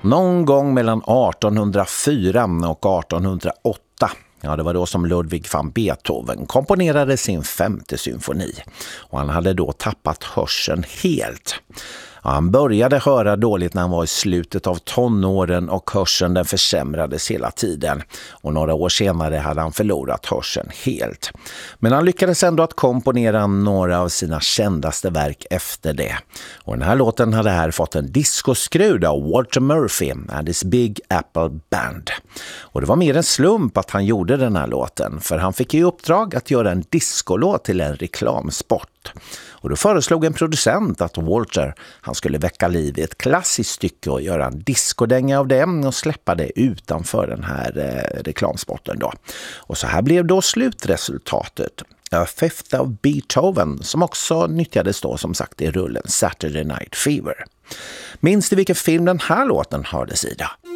Någon gång mellan 1804 och 1808, ja, det var då som Ludwig van Beethoven komponerade sin 5:e symfoni. Och han hade då tappat hörseln helt. Ja, han började höra dåligt när han var i slutet av tonåren och hörseln den försämrades hela tiden. Och några år senare hade han förlorat hörseln helt. Men han lyckades ändå att komponera några av sina kändaste verk efter det. Och den här låten hade här fått en discoskruv av Walter Murphy and his Big Apple Band. Och det var mer en slump att han gjorde den här låten, för han fick i uppdrag att göra en discolåt till en reklamspot. Och då föreslog en producent att Walter han skulle väcka liv i ett klassiskt stycke och göra en discodänga av det och släppa det utanför den här reklamspotten då. Och så här blev då slutresultatet. A Fifth of Beethoven, som också nyttjades då som sagt i rullen Saturday Night Fever. Minns du vilken film den här låten hördes i då?